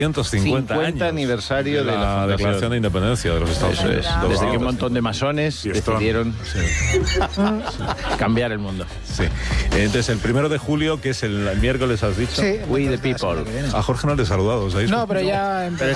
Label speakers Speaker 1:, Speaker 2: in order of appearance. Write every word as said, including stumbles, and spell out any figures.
Speaker 1: ciento cincuenta años
Speaker 2: aniversario de
Speaker 1: de
Speaker 2: la,
Speaker 1: la
Speaker 2: fundación.
Speaker 1: Declaración de Independencia de los Estados
Speaker 2: Eso
Speaker 1: Unidos.
Speaker 2: es,
Speaker 1: Dos
Speaker 2: desde que un
Speaker 1: años.
Speaker 2: montón de masones
Speaker 1: Fiestón.
Speaker 2: decidieron cambiar el mundo.
Speaker 1: Sí. Entonces, el primero de julio, que es el, el miércoles, has dicho.
Speaker 3: Sí.
Speaker 2: We the people.
Speaker 1: A Jorge no le he saludado, ¿os habéis
Speaker 3: No, pero ya...